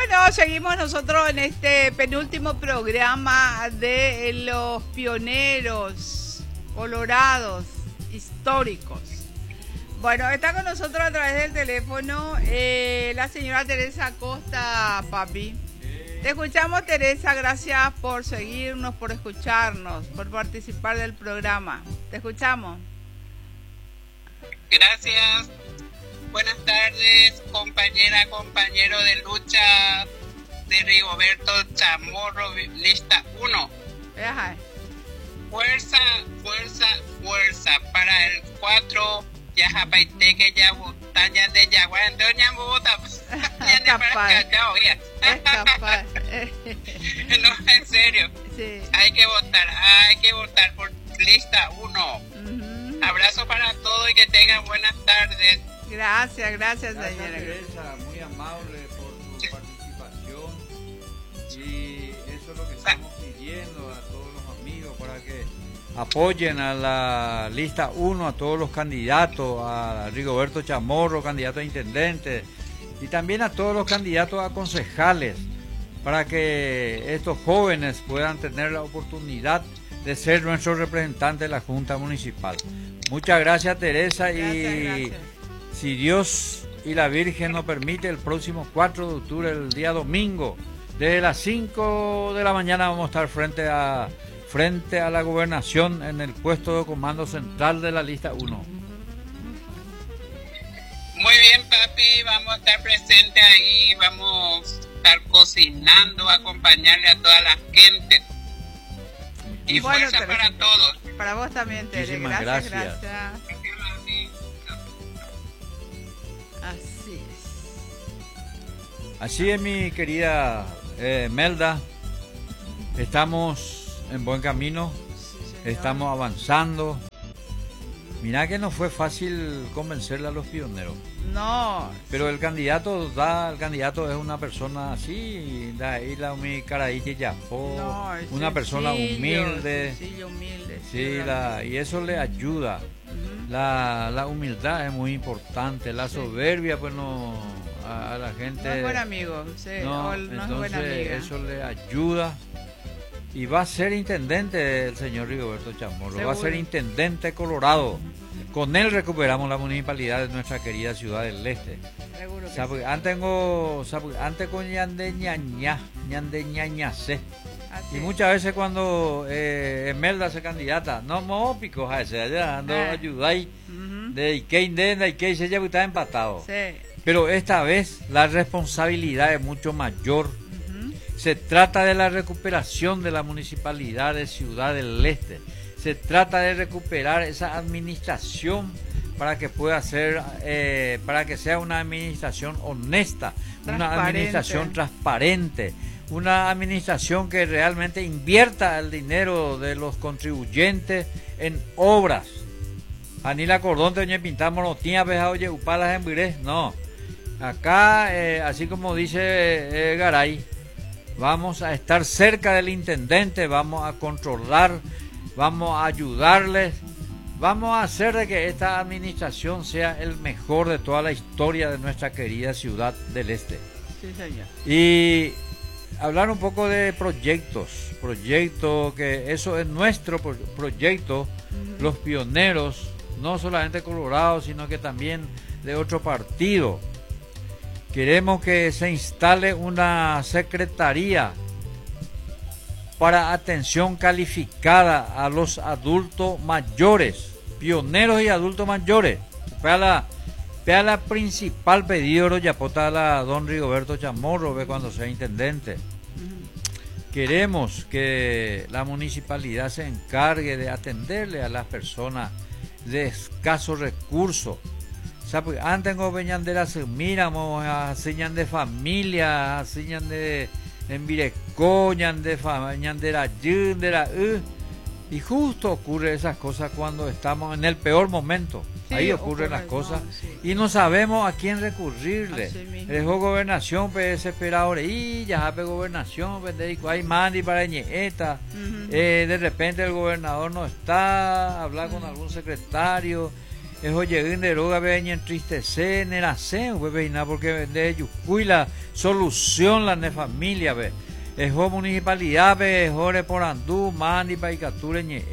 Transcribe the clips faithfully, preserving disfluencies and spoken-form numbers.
Bueno, seguimos nosotros en este penúltimo programa de los pioneros colorados históricos. Bueno, está con nosotros a través del teléfono eh, la señora Teresa Acosta, papi. Te escuchamos, Teresa, gracias por seguirnos, por escucharnos, por participar del programa. Te escuchamos. Gracias. Buenas tardes, compañera, compañero de lucha de Rigoberto Chamorro, lista uno. Ajá. Fuerza, fuerza, fuerza para el cuatro. Ya japaite que ya botaña de yaguán, doña bota. Es capaz. Es capaz. No, en serio. Sí. Hay que votar, hay que votar por lista uno. Uh-huh. Abrazo para todos y que tengan buenas tardes. Gracias, gracias, gracias señora. Teresa, muy amable por su participación. Y eso es lo que estamos pidiendo a todos los amigos para que apoyen a la lista uno, a todos los candidatos, a Rigoberto Chamorro, candidato a intendente, y también a todos los candidatos a concejales, para que estos jóvenes puedan tener la oportunidad de ser nuestros representantes de la Junta Municipal. Muchas gracias, Teresa, gracias, y gracias. Si Dios y la Virgen nos permite, el próximo cuatro de octubre, el día domingo, desde las cinco de la mañana vamos a estar frente a frente a la gobernación en el puesto de comando central de la lista uno. Muy bien, papi, vamos a estar presentes ahí, vamos a estar cocinando, acompañarle a toda la gente. Y bueno, fuerza Teresa, para todos. Para vos también, Tere. Gracias, gracias. gracias. Así es. Así es, mi querida eh, Melda. Estamos en buen camino, sí, estamos avanzando. Mirá que no fue fácil convencerle a los pioneros. No. Pero el candidato da, el candidato es una persona así, da ahí la mi caraíti ya, no, una persona humilde. Sencillo, humilde. Sí, la, y eso le ayuda. Uh-huh. La, la humildad es muy importante, la sí. soberbia pues no a, a la gente. No es buen amigo, sí, no, no entonces, es buena amiga. Eso le ayuda. Y va a ser intendente el señor Rigoberto Chamorro, seguro. Va a ser intendente Colorado. Con él recuperamos la municipalidad de nuestra querida ciudad del Este. Seguro que sí. Antes, tengo, antes con ñande ñañá, ñande ñañacé. Y muchas veces cuando eh, Emelda se candidata, no me pico a ese, allá ando eh. ayudáis uh-huh. de Ikei de Ikei se ya está empatado. Sí. Pero esta vez la responsabilidad es mucho mayor. Se trata de la recuperación de la municipalidad de Ciudad del Este. Se trata de recuperar esa administración para que pueda ser, eh, para que sea una administración honesta, una administración transparente, una administración que realmente invierta el dinero de los contribuyentes en obras. Anila Cordón te pintamos no tiene pesado ye upalas en Virés, no. Acá, eh, así como dice eh, Garay, vamos a estar cerca del intendente, vamos a controlar, vamos a ayudarles, vamos a hacer de que esta administración sea el mejor de toda la historia de nuestra querida ciudad del Este. Sí, señor. Y hablar un poco de proyectos, proyectos que eso es nuestro proyecto, mm. los pioneros, no solamente Colorado, sino que también de otro partido. Queremos que se instale una secretaría para atención calificada a los adultos mayores, pioneros y adultos mayores. Para la, para la principal pedido ya pota la don Rigoberto Chamorro ve cuando sea intendente. Uh-huh. Queremos que la municipalidad se encargue de atenderle a las personas de escasos recursos. Antes no venían de las miramos, hacían de familia, hacían de envirecoñan de familia, de la yun, de la u, y justo ocurre esas cosas cuando estamos en el peor momento. Sí, ahí ocurren ocurre, las cosas no, sí. Y no sabemos a quién recurrirle. Dejó gobernación, pues desesperado, y ya sabe gobernación, pues dedico, hay mandi para ñeeta, uh-huh. eh, de repente el gobernador no está, hablar uh-huh. con algún secretario. es oye de roga veña entristece en el aseo porque de yucuila solución la ne familia ve es o municipalidad ve jore por andú mandi paicature ñe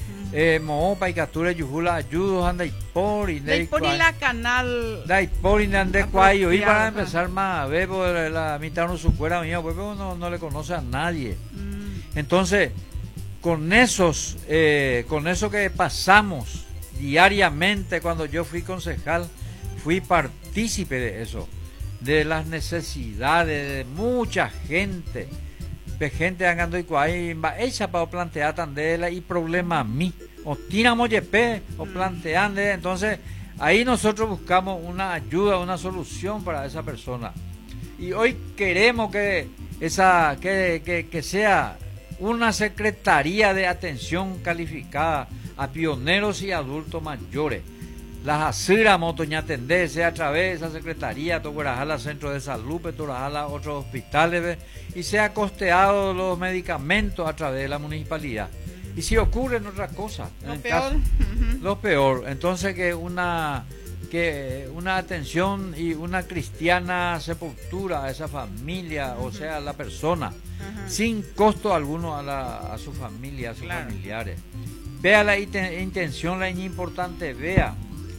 eh mo paicature yujula ayudos anda y por y de por y la canal da y por y ande cuayo y para empezar más ve la mitad no su fuera mío pues no no le conoce a nadie. Mm. Entonces con esos eh, con eso que pasamos diariamente cuando yo fui concejal, fui partícipe de eso, de las necesidades de mucha gente, de gente andando y cuay, ella para plantear tandela y problema a mí, o tiramos yepe, o plantean de, entonces ahí nosotros buscamos una ayuda, una solución para esa persona. Y hoy queremos que esa, que, que, que sea una secretaría de atención calificada a pioneros y adultos mayores. Las asira motoña tenderse a través de esa secretaría, tocarajala centro de salud, tocarajala otros hospitales, y sea costeado los medicamentos a través de la municipalidad. Y si ocurren otras cosas, lo en peor, caso, uh-huh. lo peor, entonces que una que una atención y una cristiana sepultura a esa familia, uh-huh. o sea, a la persona, uh-huh. sin costo alguno a, la, a su familia, a sus claro. familiares. Vea la intención, la importante, vea.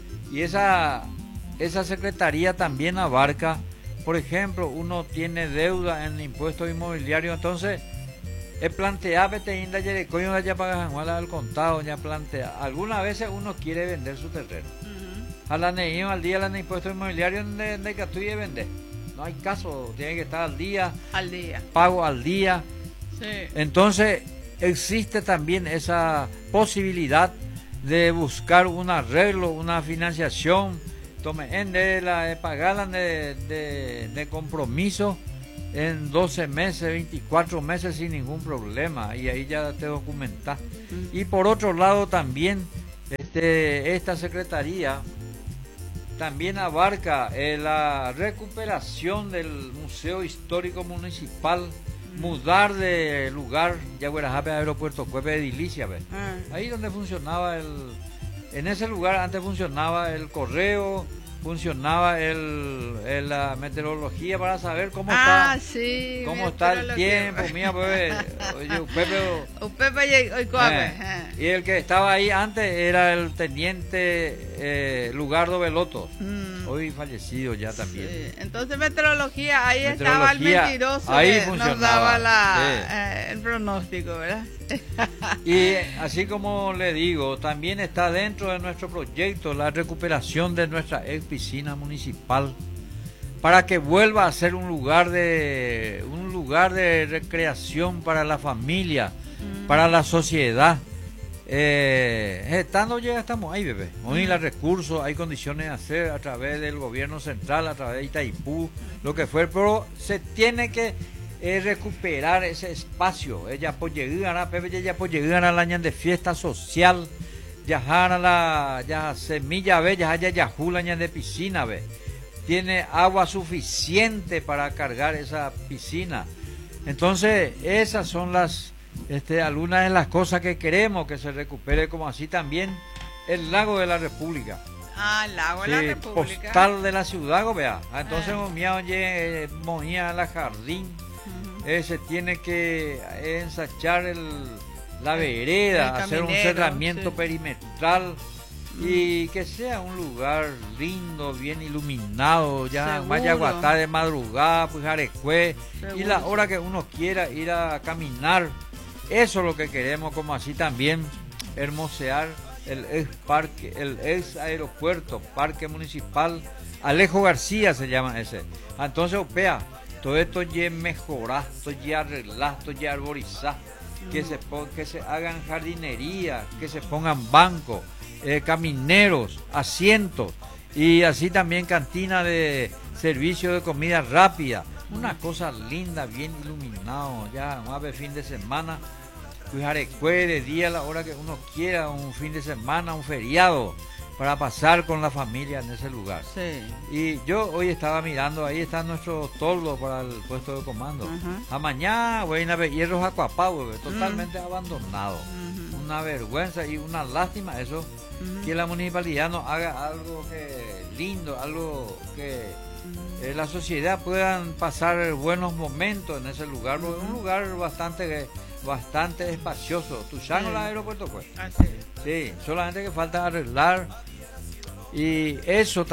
Y esa, esa secretaría también abarca, por ejemplo, uno tiene deuda en impuestos inmobiliarios, entonces, el plantear te inda yerecoyo ya paga al contado, ya plantea. Algunas veces uno quiere vender su terreno. Uh-huh. A la neío al día, la impuestos inmobiliarios de, de que tú y vender. No hay caso, tiene que estar al día. Al día. Pago al día. Sí. Entonces, existe también esa posibilidad de buscar un arreglo, una financiación, tome en de la de pagarla de, de, de compromiso en doce meses, veinticuatro meses sin ningún problema, y ahí ya te documentas. Mm. Y por otro lado también este esta secretaría también abarca eh, la recuperación del Museo Histórico Municipal, mudar de lugar, ya Guarajape aeropuerto Cuepe de Edilicia, ah. ahí donde funcionaba el, en ese lugar antes funcionaba el correo, funcionaba el, el la meteorología para saber cómo ah, está, sí, cómo está el tiempo, mía pues, oye, Pepe, Pepe hoy eh, y el que estaba ahí antes era el teniente eh, Lugardo Veloto. Mm. Hoy fallecido ya también. Sí. Entonces meteorología, ahí meteorología, estaba el mentiroso ahí que funcionaba, nos daba la, sí. eh, el pronóstico, ¿verdad? Y así como le digo, también está dentro de nuestro proyecto la recuperación de nuestra ex piscina municipal para que vuelva a ser un lugar de un lugar de recreación para la familia, mm. para la sociedad. Eh, estando ya estamos ahí, bebé. Hoy los recursos, hay condiciones de hacer a través del gobierno central, a través de Itaipú, lo que fue, pero se tiene que eh, recuperar ese espacio. Ella pues llegar a Pepe, ella pues llegar al año de fiesta social, ya a la ya semilla ve, ya ya ya año de piscina ve. Tiene agua suficiente para cargar esa piscina. Entonces, esas son las Este, algunas de las cosas que queremos que se recupere, como así también el lago de la República. Ah, el lago sí, de la República. Postal de la ciudad, vea. Entonces, ah. oye, monía la jardín, uh-huh. eh, se tiene que ensachar el, la vereda, el hacer caminero, un cerramiento sí. perimetral. Uh-huh. Y que sea un lugar lindo, bien iluminado, ya vaya a guatar de madrugada, pues arecue, y la hora que uno quiera ir a caminar. Eso es lo que queremos, como así también hermosear el ex parque, el ex aeropuerto, parque municipal, Alejo García se llama ese. Entonces, opea, todo esto ya mejorar, todo ya arreglar, todo ya arborizar, mm. que se que se hagan jardinería, que se pongan bancos, eh, camineros, asientos, y así también cantina de servicio de comida rápida. Una cosa linda, bien iluminado, ya más de fin de semana, cuidarecue de día a la hora que uno quiera, un fin de semana, un feriado, para pasar con la familia en ese lugar. Sí. Y yo hoy estaba mirando, ahí está nuestro toldo para el puesto de comando. Uh-huh. A mañana, voy a ver hierros acuapados, totalmente uh-huh. abandonado. Uh-huh. una vergüenza y una lástima eso, uh-huh. que la municipalidad no haga algo que lindo, algo que uh-huh. eh, la sociedad puedan pasar buenos momentos en ese lugar, uh-huh. porque es un lugar bastante bastante espacioso. Tuchango, sí. El aeropuerto, pues. Ah, sí. Sí, solamente que falta arreglar y eso